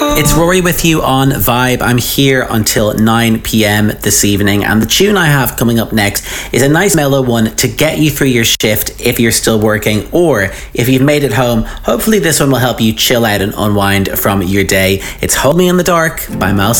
It's Rory with you on Vibe. I'm here until 9 p.m. this evening, and the tune I have coming up next is a nice mellow one to get you through your shift if you're still working, or if you've made it home. Hopefully this one will help you chill out and unwind from your day. It's Hold Me in the Dark by Mel